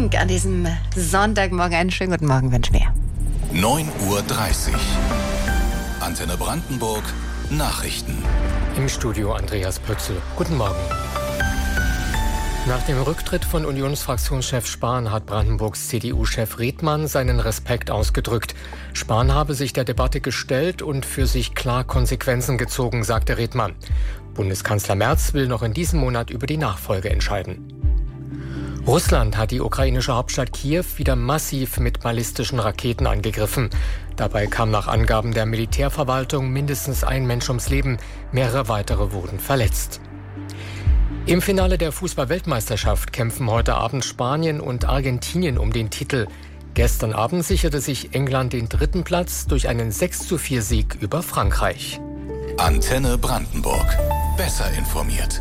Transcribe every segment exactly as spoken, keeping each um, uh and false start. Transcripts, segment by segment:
Geschenk an diesem Sonntagmorgen. Einen schönen guten Morgen wünschen wir. neun Uhr dreißig. Antenne Brandenburg. Nachrichten. Im Studio Andreas Pötzl. Guten Morgen. Nach dem Rücktritt von Unionsfraktionschef Spahn hat Brandenburgs C D U-Chef Redmann seinen Respekt ausgedrückt. Spahn habe sich der Debatte gestellt und für sich klar Konsequenzen gezogen, sagte Redmann. Bundeskanzler Merz will noch in diesem Monat über die Nachfolge entscheiden. Russland hat die ukrainische Hauptstadt Kiew wieder massiv mit ballistischen Raketen angegriffen. Dabei kam nach Angaben der Militärverwaltung mindestens ein Mensch ums Leben, mehrere weitere wurden verletzt. Im Finale der Fußball-Weltmeisterschaft kämpfen heute Abend Spanien und Argentinien um den Titel. Gestern Abend sicherte sich England den dritten Platz durch einen sechs zu vier Sieg über Frankreich. Antenne Brandenburg. Besser informiert.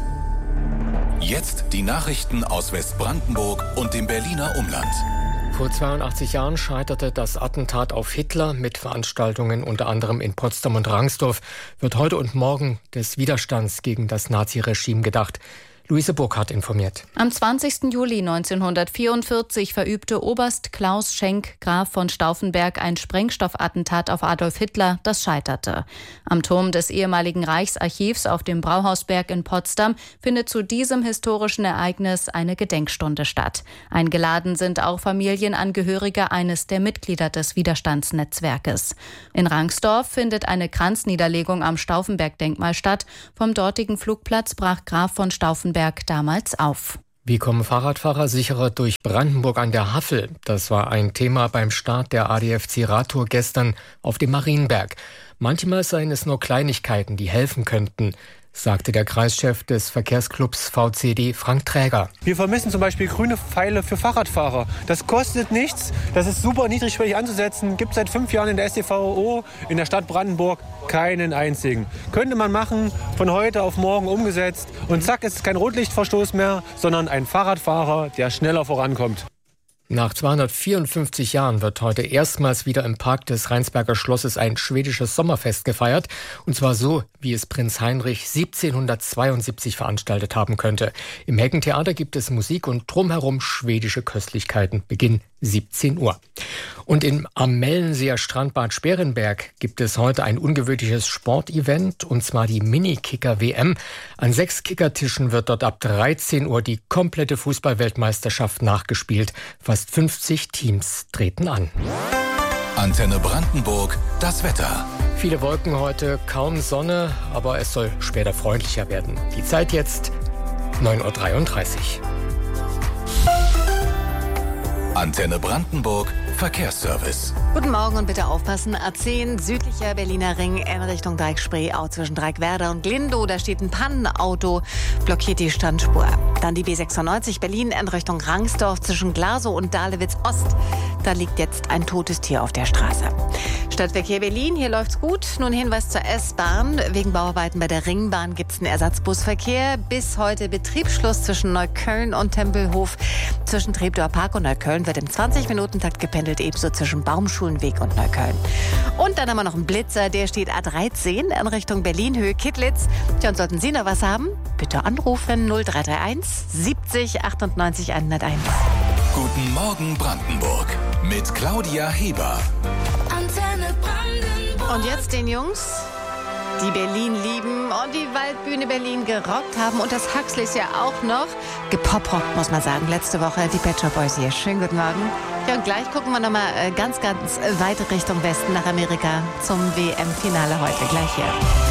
Jetzt die Nachrichten aus Westbrandenburg und dem Berliner Umland. Vor zweiundachtzig Jahren scheiterte das Attentat auf Hitler mit Veranstaltungen unter anderem in Potsdam und Rangsdorf. Wird heute und morgen des Widerstands gegen das Naziregime gedacht. Luise Burkhardt informiert. Am zwanzigsten Juli neunzehnhundertvierundvierzig verübte Oberst Klaus Schenk, Graf von Stauffenberg, ein Sprengstoffattentat auf Adolf Hitler, das scheiterte. Am Turm des ehemaligen Reichsarchivs auf dem Brauhausberg in Potsdam findet zu diesem historischen Ereignis eine Gedenkstunde statt. Eingeladen sind auch Familienangehörige eines der Mitglieder des Widerstandsnetzwerkes. In Rangsdorf findet eine Kranzniederlegung am Stauffenberg-Denkmal statt. Vom dortigen Flugplatz brach Graf von Stauffenberg damals auf. Wie kommen Fahrradfahrer sicherer durch Brandenburg an der Havel? Das war ein Thema beim Start der A D F C-Radtour gestern auf dem Marienberg. Manchmal seien es nur Kleinigkeiten, die helfen könnten, sagte der Kreischef des Verkehrsclubs V C D, Frank Träger. Wir vermissen zum Beispiel grüne Pfeile für Fahrradfahrer. Das kostet nichts, das ist super niedrigschwellig anzusetzen. Gibt seit fünf Jahren in der S T V O in der Stadt Brandenburg keinen einzigen. Könnte man machen, von heute auf morgen umgesetzt. Und zack, ist es kein Rotlichtverstoß mehr, sondern ein Fahrradfahrer, der schneller vorankommt. Nach zweihundertvierundfünfzig Jahren wird heute erstmals wieder im Park des Rheinsberger Schlosses ein schwedisches Sommerfest gefeiert. Und zwar so, wie es Prinz Heinrich siebzehnhundertzweiundsiebzig veranstaltet haben könnte. Im Heckentheater gibt es Musik und drumherum schwedische Köstlichkeiten. Beginn siebzehn Uhr. Und im am Mellenseer Strandbad Sperrenberg gibt es heute ein ungewöhnliches Sportevent, und zwar die Mini-Kicker-W M. An sechs Kickertischen wird dort ab dreizehn Uhr die komplette Fußball-Weltmeisterschaft nachgespielt. Fast fünfzig Teams treten an. Antenne Brandenburg, das Wetter. Viele Wolken heute, kaum Sonne, aber es soll später freundlicher werden. Die Zeit jetzt neun Uhr dreiunddreißig. Antenne Brandenburg, Verkehrsservice. Guten Morgen und bitte aufpassen. A zehn, südlicher Berliner Ring in Richtung Dreieck-Spreeau zwischen Dreieckwerder und Glindow. Da steht ein Pannenauto, blockiert die Standspur. Dann die B sechsundneunzig Berlin in Richtung Rangsdorf zwischen Glasow und Dahlewitz-Ost. Da liegt jetzt ein totes Tier auf der Straße. Stadtverkehr Berlin, hier läuft's gut. Nun Hinweis zur S-Bahn. Wegen Bauarbeiten bei der Ringbahn gibt's einen Ersatzbusverkehr. Bis heute Betriebsschluss zwischen Neukölln und Tempelhof. Zwischen Treptower Park und Neukölln wird im zwanzig-Minuten-Takt gependelt, ebenso zwischen Baumschulenweg und Neukölln. Und dann haben wir noch einen Blitzer, der steht A dreizehn in Richtung Berlin-Höhe Kittlitz. Tja, und sollten Sie noch was haben, bitte anrufen null drei drei eins siebzig achtundneunzig hunderteins. Guten Morgen Brandenburg mit Claudia Heber. Antenne Brandenburg. Und jetzt den Jungs, die Berlin lieben und die Waldbühne Berlin gerockt haben. Und das Huxleys ja auch noch gepoprockt, muss man sagen. Letzte Woche die Pet Shop Boys hier. Schönen guten Morgen. Ja, und gleich gucken wir nochmal ganz, ganz weit Richtung Westen nach Amerika zum W M-Finale heute. Gleich hier.